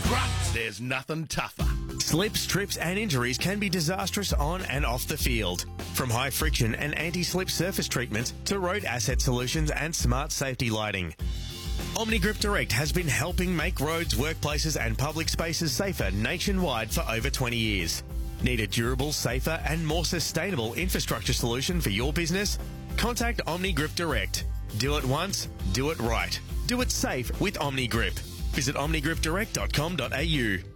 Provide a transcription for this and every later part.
Grunts, there's nothing tougher. Slips, trips and injuries can be disastrous on and off the field. From high friction and anti-slip surface treatment to road asset solutions and smart safety lighting. OmniGrip Direct has been helping make roads, workplaces and public spaces safer nationwide for over 20 years. Need a durable, safer and more sustainable infrastructure solution for your business? Contact OmniGrip Direct. Do it once, do it right. Do it safe with OmniGrip. Visit omnigripdirect.com.au.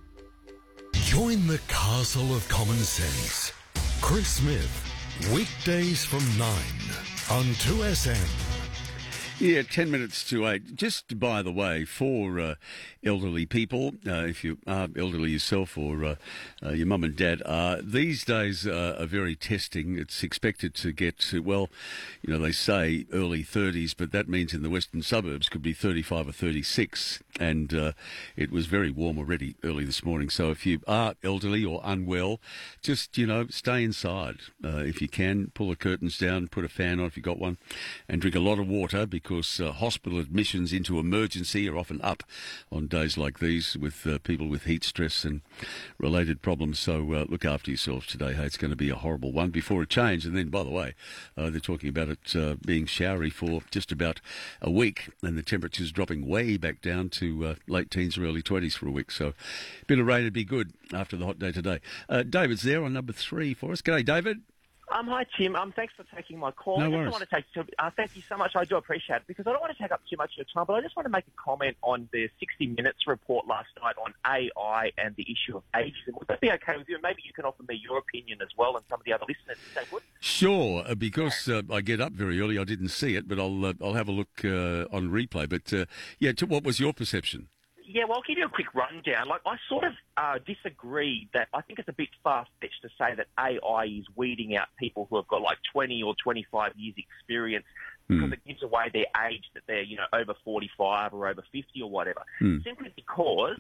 Join the castle of common sense. Chris Smith, weekdays from 9 on 2SM. Yeah, 10 minutes to 8. Just by the way, for elderly people, if you are elderly yourself or your mum and dad are, these days are very testing. It's expected to get to, well, you know, they say early 30s, but that means in the western suburbs could be 35 or 36. And it was very warm already early this morning. So if you are elderly or unwell, just, you know, stay inside. If you can, pull the curtains down, put a fan on if you've got one, and drink a lot of water because hospital admissions into emergency are often up on days like these with people with heat stress and related problems. So look after yourselves today. Hey, it's going to be a horrible one before a change. And then, by the way, they're talking about it being showery for just about a week and the temperatures dropping way back down to late teens or early 20s for a week. So a bit of rain would be good after the hot day today. David's there on number 3 for us. G'day, David. Hi, Tim. Thanks for taking my call. No I worries. just want to thank you so much. I do appreciate it because I don't want to take up too much of your time, but I just want to make a comment on the 60 Minutes report last night on AI and the issue of ageism. Would that be okay with you? And maybe you can offer me your opinion as well and some of the other listeners if they would. Sure, because I get up very early. I didn't see it, but I'll have a look on replay. But what was your perception? Yeah, well, I'll give you a quick rundown. Like, I sort of disagree that I think it's a bit far-fetched to say that AI is weeding out people who have got like 20 or 25 years experience because it gives away their age, that they're, you know, over 45 or over 50 or whatever. Simply because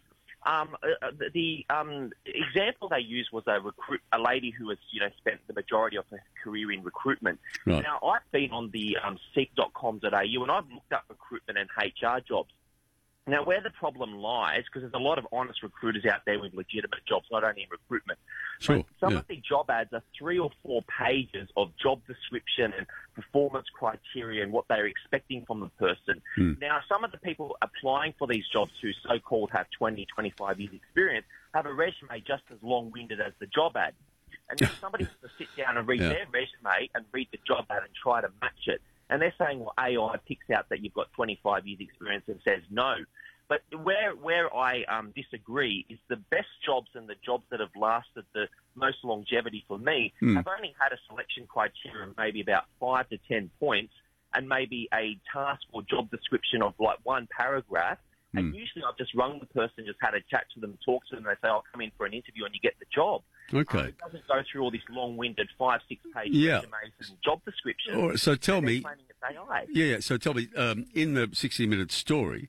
the example they used was a lady who has, you know, spent the majority of her career in recruitment. Right. Now, I've been on the seek.com.au and I've looked up recruitment and HR jobs. Now, where the problem lies, because there's a lot of honest recruiters out there with legitimate jobs, not only in recruitment. Sure. But some of the job ads are 3 or 4 pages of job description and performance criteria and what they're expecting from the person. Now, some of the people applying for these jobs who so-called have 20, 25 years experience have a resume just as long-winded as the job ad. And if somebody has to sit down and read their resume and read the job ad and try to match it, and they're saying, well, AI picks out that you've got 25 years experience and says no. But where I disagree is the best jobs and the jobs that have lasted the most longevity for me have only had a selection criteria of maybe about 5 to 10 points and maybe a task or job description of like 1 paragraph. And usually I've just rung the person, just had a chat to them, talk to them, and they say, I'll come in for an interview and you get the job. Okay. It doesn't go through all this long-winded 5-6 page resumes and job descriptions. All right, so tell me, AI. so tell me, in the 60 Minutes story,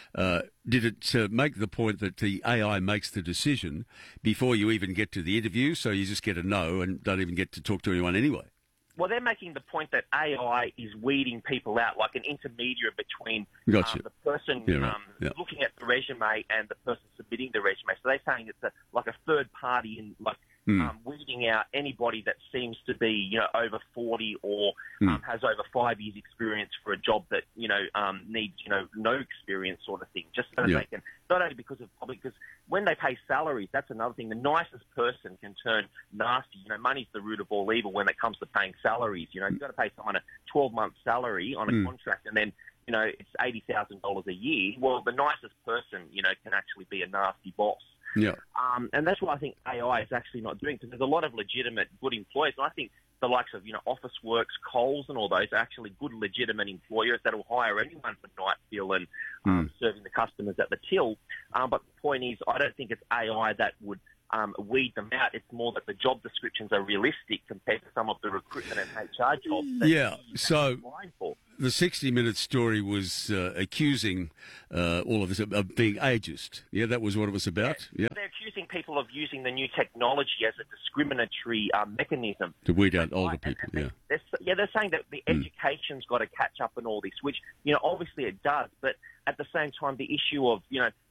did it make the point that the AI makes the decision before you even get to the interview, so you just get a no and don't even get to talk to anyone anyway? Well, they're making the point that AI is weeding people out, like an intermediary between Gotcha. the person looking at the resume and the person submitting the resume. So they're saying it's like a third party in weeding out anybody that seems to be, you know, over 40 or has over 5 years experience for a job that, you know, needs, you know, no experience sort of thing. Just so that they can, not only because of public, because when they pay salaries, that's another thing. The nicest person can turn nasty. You know, money's the root of all evil when it comes to paying salaries. You know, you've got to pay someone a 12-month salary on a contract and then, you know, it's $80,000 a year. Well, the nicest person, you know, can actually be a nasty boss. Yeah. And that's what I think AI is actually not doing, because there's a lot of legitimate good employers. And I think the likes of, you know, Officeworks, Coles and all those are actually good legitimate employers that will hire anyone for night fill and serving the customers at the till. But the point is, I don't think it's AI that would weed them out. It's more that the job descriptions are realistic compared to some of the recruitment and HR jobs. That so applying for. The 60 Minutes story was accusing all of this of being ageist. Yeah, that was what it was about. Yeah. They're accusing people of using the new technology as a discriminatory mechanism. To weed out older people, They're saying that the education's got to catch up and all this, which, you know, obviously it does. But at the same time, the issue of, you know,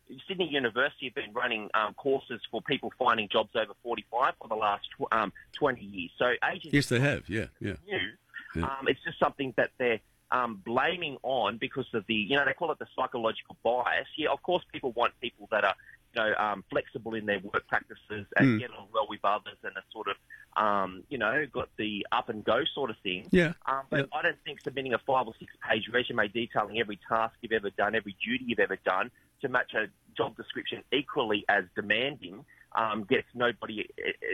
Sydney University have been running courses for people finding jobs over 45 for the last 20 years. So agencies... Yes, they have, yeah. It's just something that they're blaming on because of the, they call it the psychological bias. Yeah, of course people want people that are, flexible in their work practices and get on well with others and are sort of, got the up and go sort of thing. Yeah. But I don't think submitting a 5 or 6 page resume detailing every task you've ever done, every duty you've ever done to match a job description equally as demanding gets nobody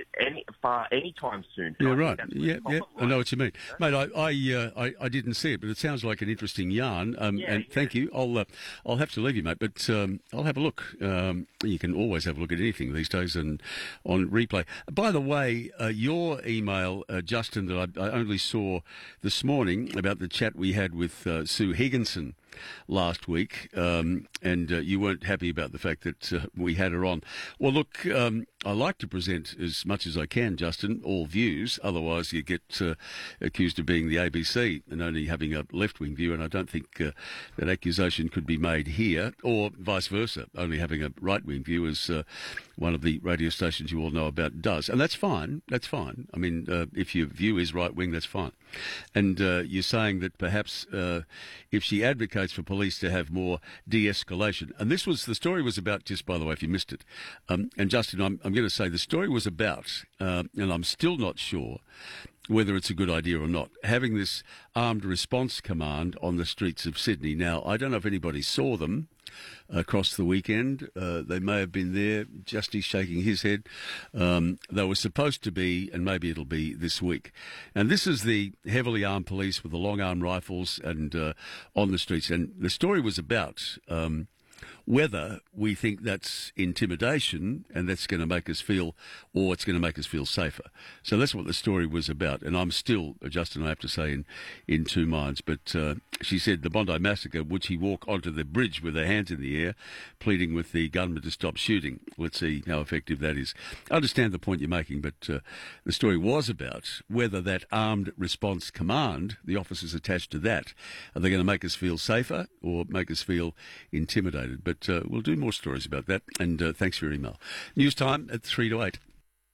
anytime soon. Yeah, right. Yeah, I know what you mean, mate. I didn't see it, but it sounds like an interesting yarn. Thank you. I'll have to leave you, mate, but I'll have a look. You can always have a look at anything these days and on replay. By the way, your email, Justin, that I only saw this morning about the chat we had with Sue Higginson last week, and you weren't happy about the fact that we had her on. Well, look, I like to present as much as I can, Justin, all views. Otherwise, you get accused of being the ABC and only having a left-wing view, and I don't think that accusation could be made here, or vice versa, only having a right-wing view, as one of the radio stations you all know about does. And that's fine. That's fine. I mean, if your view is right-wing, that's fine. And you're saying that perhaps if she advocates for police to have more de-escalation, and the story was about, just by the way, if you missed it, and Justin, I'm going to say the story was about, and I'm still not sure whether it's a good idea or not, having this armed response command on the streets of Sydney. Now, I don't know if anybody saw them across the weekend. They may have been there. Justy's shaking his head. They were supposed to be, and maybe it'll be this week. And this is the heavily armed police with the long-arm rifles and on the streets. And the story was about whether we think that's intimidation and that's going to make us feel, or it's going to make us feel safer. So that's what the story was about. And I'm still, Justin, I have to say, in two minds. But she said the Bondi Massacre, would she walk onto the bridge with her hands in the air, pleading with the gunman to stop shooting? Let's see how effective that is. I understand the point you're making, but the story was about whether that armed response command, the officers attached to that, are they going to make us feel safer or make us feel intimidated? But we'll do more stories about that, and thanks for your email. News time at 3 to 8.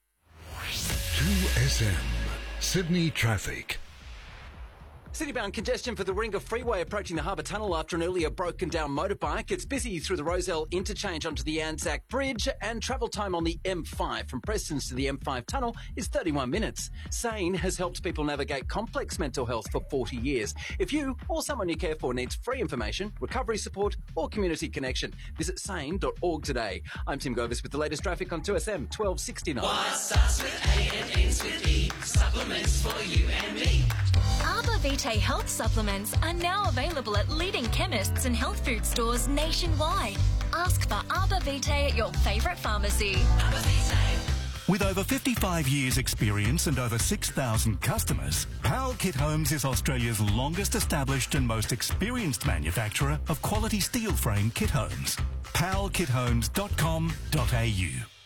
2SM, Sydney traffic. City-bound congestion for the Warringah Freeway approaching the Harbour Tunnel after an earlier broken-down motorbike. It's busy through the Rozelle interchange onto the Anzac Bridge, and travel time on the M5 from Prestons to the M5 Tunnel is 31 minutes. SANE has helped people navigate complex mental health for 40 years. If you or someone you care for needs free information, recovery support or community connection, visit sane.org today. I'm Tim Govis with the latest traffic on 2SM 1269. Y starts with A and ends with E. Supplements for you and me. Arbor Vitae health supplements are now available at leading chemists and health food stores nationwide. Ask for Arbor Vitae at your favourite pharmacy. Arbor Vitae. With over 55 years' experience and over 6,000 customers, Powell Kit Homes is Australia's longest established and most experienced manufacturer of quality steel frame kit homes. powellkithomes.com.au